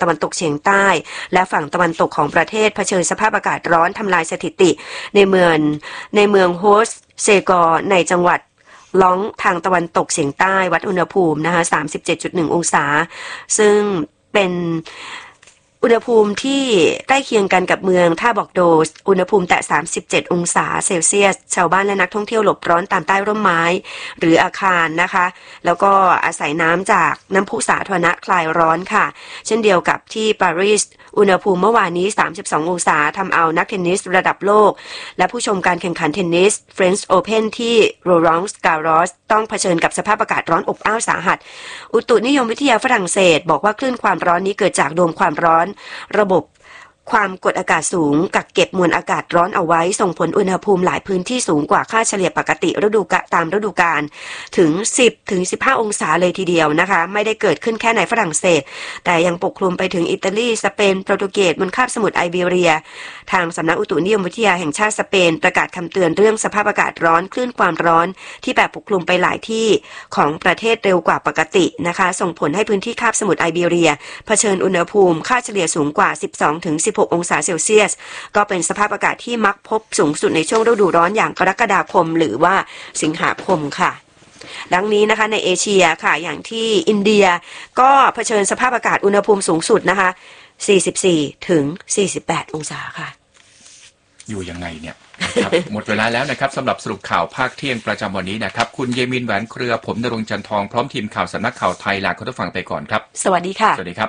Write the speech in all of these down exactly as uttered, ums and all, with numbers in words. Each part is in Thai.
ตะวันตกเฉียงใต้และฝั่งตะวันตกของประเทศเผชิญสภาพอากาศร้อนทำลายสถิติในเมืองในเมืองโฮสเซกอร์ในจังหวัดล้องทางตะวันตกเฉียงใต้วัดอุณหภูมินะคะ สามสิบเจ็ดจุดหนึ่ง องศาซึ่งเป็นอุณหภูมิที่ใกล้เคียงกันกับเมืองท่าบอกโดสอุณหภูมิแตะสามสิบเจ็ดองศาเซลเซียสชาวบ้านและนักท่องเที่ยวหลบร้อนตามใต้ร่มไม้หรืออาคารนะคะแล้วก็อาศัยน้ำจากน้ำพุสาธารณะคลายร้อนค่ะเช่นเดียวกับที่ปารีสอุณหภูมิเมื่อวานนี้สามสิบสององศาทำเอานักเทนนิสระดับโลกและผู้ชมการแข่งขันเทนนิส French Open ที่โรลองส์การ์รอสต้องเผชิญกับสภาพอากาศร้อนอบอ้าวสาหัสอุตุนิยมวิทยาฝรั่งเศสบอกว่าคลื่นความร้อนนี้เกิดจากโดมความร้อนระบบความกดอากาศสูงกักเก็บมวลอากาศร้อนเอาไว้ส่งผลอุณหภูมิหลายพื้นที่สูงกว่าค่าเฉลี่ยปกติฤดูกาลตามฤดูกาลถึงสิบถึงสิบห้าองศาเลยทีเดียวนะคะไม่ได้เกิดขึ้นแค่ในฝรั่งเศสแต่ยังปกคลุมไปถึงอิตาลีสเปนโปรตุเกสบนคาบสมุทรไอเบเรียทางสำนักอุตุนิยมวิทยาแห่งชาติสเปนประกาศคำเตือนเรื่องสภาพอากาศร้อนคลื่นความร้อนที่แบบปกคลุมไปหลายที่ของประเทศเร็วกว่าปกตินะคะส่งผลให้พื้นที่คาบสมุทรไอเบเรียเผชิญอุณหภูมิค่าเฉลี่ยสูงกว่า สิบสองถึงสิบหก องศาเซลเซียสก็เป็นสภาพอากาศที่มักพบสูงสุดในช่วงฤดูร้อนอย่างกรกฎาคมหรือว่าสิงหาคมค่ะดังนี้นะคะในเอเชียค่ะอย่างที่อินเดียก็เผชิญสภาพอากาศอุณหภูมิสูงสุดนะคะสี่สิบสี่ถึงสี่สิบแปดองศาค่ะอยู่ยังไงเนี่ยครับ หมดเวลาแล้วนะครับสำหรับสรุปข่าวภาคเที่ยงประจำวันนี้นะครับคุณเยมินแหวนเครือผมณรงค์จันทองพร้อมทีมข่าวสำนักข่าวไทยลาคุณผู้ฟังไปก่อนครับสวัสดีค่ะสวัสดีครับ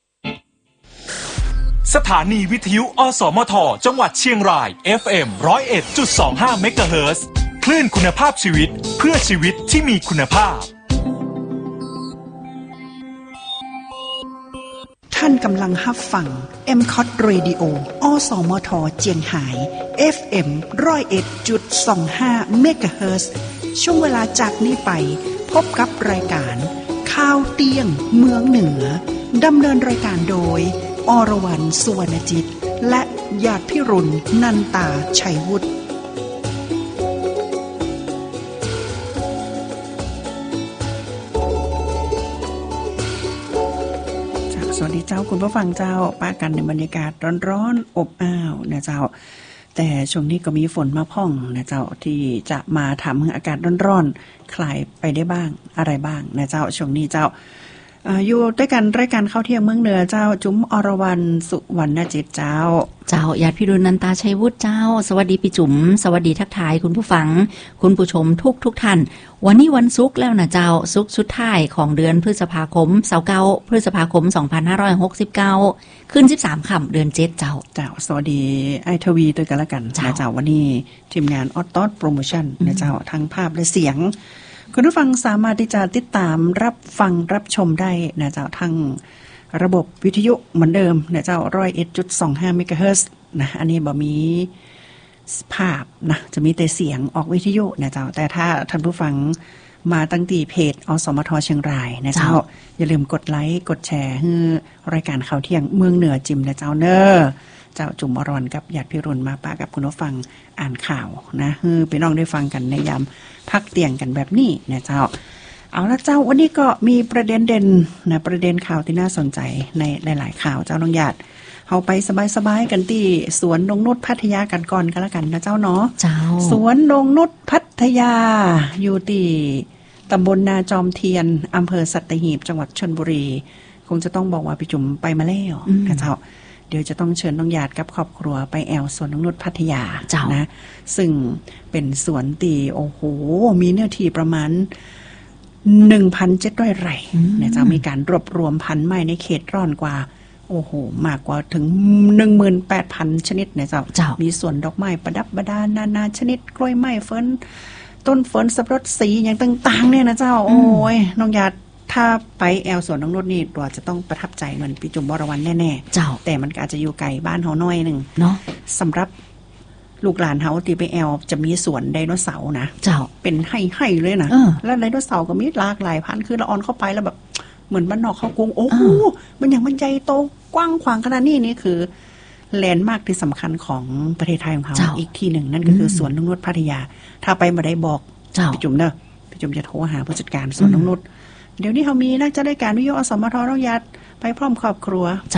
สถานีวิทยุอสมทจังหวัดเชียงราย เอฟ เอ็ม หนึ่งศูนย์เอ็ดจุดสองห้า เมกะเฮิรตซ์คลื่นคุณภาพชีวิตเพื่อชีวิตที่มีคุณภาพท่านกำลังรับฟัง เอ็ม ซี โอ ที Radio อสมทเจียงไฮ้ เอฟ เอ็ม หนึ่งศูนย์เอ็ดจุดสองห้า เมกะเฮิรตซ์ช่วงเวลาจากนี้ไปพบกับรายการข่าวเตียงเมืองเหนือดำเนินรายการโดยอรวรรณสุวรรณจิตและญาติพิรุณนันตาชัยวุฒิสวัสดีเจ้าคุณผู้ฟังเจ้าป้ากันในบรรยากาศร้อนๆอบอ้าวนะเจ้าแต่ช่วงนี้ก็มีฝนมาพ่องนะเจ้าที่จะมาทำให้อากาศร้อนๆคลายไปได้บ้างอะไรบ้างนะเจ้าช่วงนี้เจ้าอยู่ด้วยกันรายการเข้าเที่ยงเมืองเหนือเจ้าจุ๋มอรวรรณสุวรรณจิตเจ้าเจ้าญาติพิรุณนันตาชัยวุฒิเจ้าสวัสดีพี่จุ๋มสวัสดีทักทายคุณผู้ฟังคุณผู้ชมทุกทุกท่านวันนี้วันศุกร์แล้วนะเจ้าศุกร์สุดท้ายของเดือนพฤษภาคมเสาร์เก้าพฤษภาคมสองพันห้าร้อยหกสิบเก้าขึ้นสิบสามค่ำเดือนเจ็ดเจ้าเจ้าสวัสดีไอทวีด้วยกันละกันนะเจ้าวันนี้ทีมงานออตตอสโปรโมชั่นนะเจ้าทั้งภาพและเสียงคุณผู้ฟังสามารถที่จะติดตามรับฟังรับชมได้นะเจ้าทางระบบวิทยุเหมือนเดิมนะเจ้า หนึ่งศูนย์เอ็ดจุดสองห้า เมกะเฮิรตซ์นะอันนี้บ่มีภาพนะจะมีแต่เสียงออกวิทยุนะเจ้าแต่ถ้าท่านผู้ฟังมาตั้งที่เพจอสมทเชียงรายนะเจ้าอย่าลืมกดไลค์กดแชร์ให้รายการข่าวเที่ยงเมืองเหนือจิมนะเจ้าเนอเจ้าจุ๋มอรวรรณกับญาติพิรุณมาปะกับคุณผู้ฟังอ่านข่าวนะให้พี่น้องได้ฟังกันในยามพักเตียงกันแบบนี้นะเจ้าเอาละเจ้าวันนี้ก็มีประเด็นเด่นนะประเด็นข่าวที่น่าสนใจในหลายๆข่าวเจ้าน้องญาติเอาไปสบายๆกันที่สวนนงนุชพัทยากันก่อนกันละกันนะเจ้าเนาะเจ้าสวนนงนุชพัทยาอยู่ที่ตำบลนาจอมเทียนอำเภอสัตหีบจังหวัดชลบุรีคงจะต้องบอกว่าพี่จุ๋มไปมาแล้วนะเจ้าเดี๋ยวจะต้องเชิญน้องหยาดกับครอบครัวไปแอลสวนนงนุชพัทยานะซึ่งเป็นสวนตีโอ้โหมีเนื้อที่ประมาณ หนึ่งพันเจ็ดร้อย ไร่นะเจ้ามีการรวบรวมพันธุ์ไม้ในเขตร้อนกว่าโอ้โหมากกว่าถึง หนึ่งหมื่นแปดพัน ชนิดนะเจ้ามีสวนดอกไม้ประดับประดานานาชนิดกล้วยไม้เฟิร์นต้นเฟิร์นสับปะรดสีอย่างต่างๆเนี่ยนะเจ้าโอ้ยน้องหยาดถ้าไปแอลสวนนงนุชนี่ตัวจะต้องประทับใจเหมือนพี่จุ๋มวรวรรณแน่ๆเจ้าแต่มันอาจจะอยู่ไกลบ้านเฮาหน่อยนึงเนาะสำหรับลูกหลานเฮาที่ไปแอลจะมีสวนไดโนเสาร์นะเจ้าเป็นให้ๆเลยนะแล้วไดโนเสาร์ก็มีหลากหลายพันธุ์คือละออนเข้าไปแล้วแบบเหมือนบ้านนอกเข้ากรุงโอ้โหมันอย่างมันใหญ่โตกว้างขวางขนาดนี้นี่คือแลนด์มาร์คที่สำคัญของประเทศไทยของเขาอีกที่หนึ่งนั่นก็คือสวนนงนุชพัทยาถ้าไปมาได้บอกพี่จุ๋มเนอะพี่จุ๋มจะโทรหาผู้จัดการสวนนงนุชเดี๋ยวนี้เขามีนักจัดรายการวิทยุอสมทน้องหยาดไปพร้อมครอบครัว